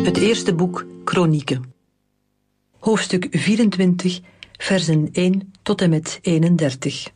Het eerste boek, Kronieken. Hoofdstuk 24, versen 1 tot en met 31.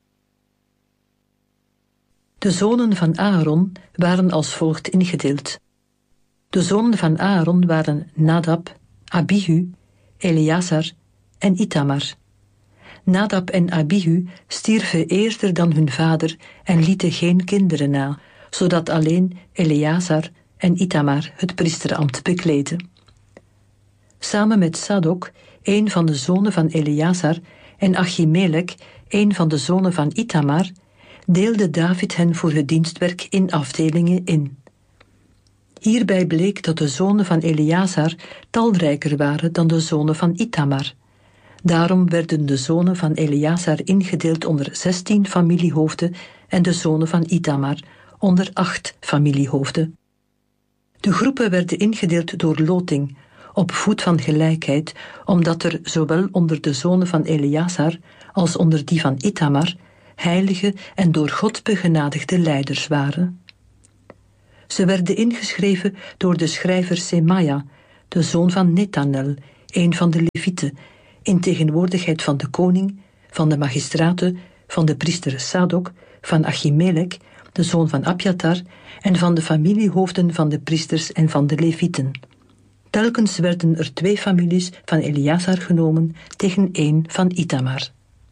De zonen van Aaron waren als volgt ingedeeld. De zonen van Aaron waren Nadab, Abihu, Eleazar en Ithamar. Nadab en Abihu stierven eerder dan hun vader en lieten geen kinderen na, zodat alleen Eleazar en Ithamar het priesterambt bekleedden. Samen met Sadok, een van de zonen van Eleazar, en Achimelech, een van de zonen van Ithamar, deelde David hen voor het dienstwerk in afdelingen in. Hierbij bleek dat de zonen van Eleazar talrijker waren dan de zonen van Ithamar. Daarom werden de zonen van Eleazar ingedeeld onder 16 familiehoofden en de zonen van Ithamar onder 8 familiehoofden. De groepen werden ingedeeld door loting, op voet van gelijkheid, omdat er zowel onder de zonen van Eleazar als onder die van Ithamar heilige en door God begenadigde leiders waren. Ze werden ingeschreven door de schrijver Semaja, de zoon van Nethanel, een van de Levieten, in tegenwoordigheid van de koning, van de magistraten, van de priester Sadok, van Achimelech, de zoon van Abjatar, en van de familiehoofden van de priesters en van de Levieten. Telkens werden er 2 families van Eleazar genomen tegen 1 van Ithamar.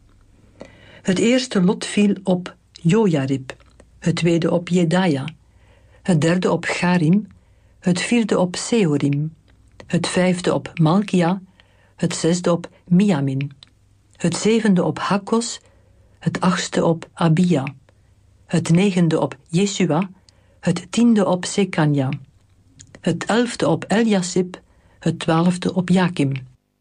Het eerste lot viel op Jojarib, het tweede op Jedaja, het derde op Garim, het vierde op Seorim, het vijfde op Malkia, het zesde op Miamin, het zevende op Hakkos, het 8e op Abia, het 9e op Jesua, het 10e op Sekania, het 11e op Eliasib, het 12e op Jakim,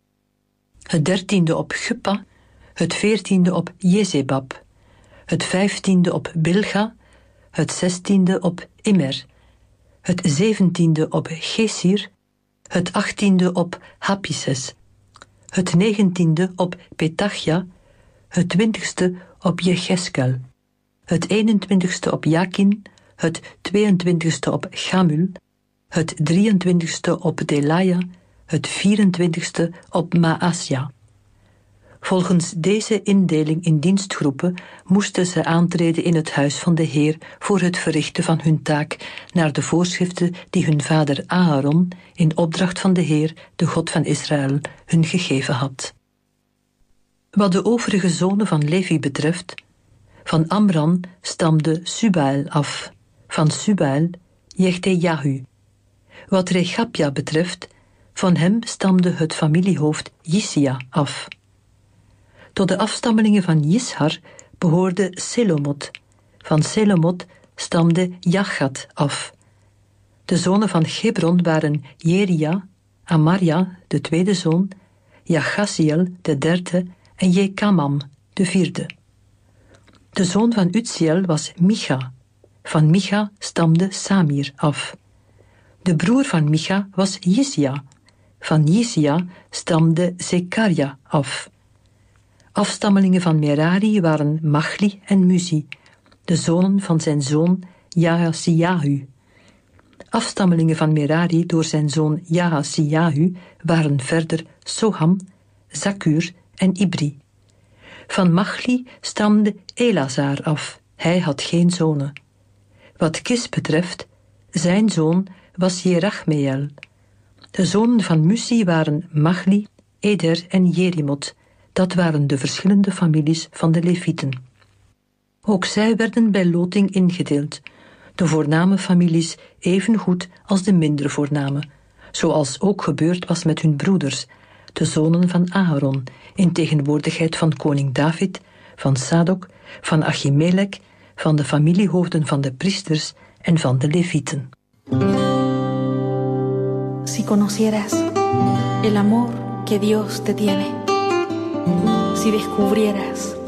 het 13e op Guppa, het 14e op Jezebab, het 15e op Bilga, het 16e op Immer, het 17e op Gesir, het 18e op Hapises, het 19e op Petachia, het 20e op Jecheskel, het 21e op Jakin, het 22e op Gamul, het 23e op Delaya, het 24e op Maasja. Volgens deze indeling in dienstgroepen moesten ze aantreden in het huis van de Heer voor het verrichten van hun taak naar de voorschriften die hun vader Aaron in opdracht van de Heer, de God van Israël, hun gegeven had. Wat de overige zonen van Levi betreft, van Amram stamde Subael af, van Subael Jechtejahu. Wat Rechabja betreft, van hem stamde het familiehoofd Jisia af. Tot de afstammelingen van Jishar behoorde Selomot. Van Selomot stamde Jachat af. De zonen van Gebron waren Jeria, Amaria, de tweede zoon, Jachasiel, de derde, en Jekamam, de vierde. De zoon van Utziel was Micha. Van Micha stamde Samir af. De broer van Micha was Jisia. Van Jisia stamde Zekaria af. Afstammelingen van Merari waren Machli en Muzi, de zonen van zijn zoon Jahasiahu. Afstammelingen van Merari door zijn zoon Jahasiahu waren verder Soham, Zakur en Ibri. Van Machli stamde Elazar af, hij had geen zonen. Wat Kis betreft, zijn zoon was Jerachmeel. De zonen van Musi waren Machli, Eder en Jerimot. Dat waren de verschillende families van de Levieten. Ook zij werden bij loting ingedeeld, de voorname families even goed als de minder voorname, zoals ook gebeurd was met hun broeders, de zonen van Aaron, in tegenwoordigheid van koning David, van Sadok, van Achimelech, van de familiehoofden van de priesters en van de Levieten. Si conocieras el amor que Dios te tiene, si descubrieras